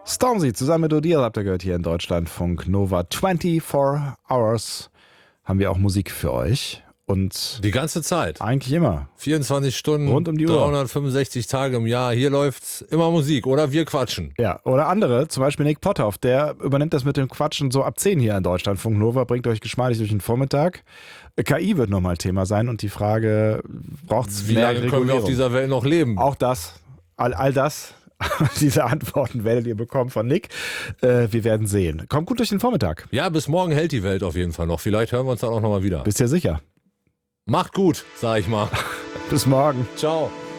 Stormzy zusammen mit Odile habt ihr gehört hier in Deutschlandfunk Nova. 24 Hours haben wir auch Musik für euch. Und die ganze Zeit. Eigentlich immer. 24 Stunden, rund um die Uhr. 365 Tage im Jahr. Hier läuft's immer Musik oder wir quatschen. Ja, oder andere, zum Beispiel Nick Potthoff, der übernimmt das mit dem Quatschen so ab 10 hier in Deutschlandfunk Nova, bringt euch geschmeidig durch den Vormittag. KI wird nochmal Thema sein und die Frage, braucht es Wie mehr lange können wir Regulierung? auf dieser Welt noch leben? Auch das, all das, diese Antworten werdet ihr bekommen von Nick. Wir werden sehen. Kommt gut durch den Vormittag. Ja, bis morgen hält die Welt auf jeden Fall noch. Vielleicht hören wir uns dann auch nochmal wieder. Bist du sicher? Macht gut, sag ich mal. Bis morgen. Ciao.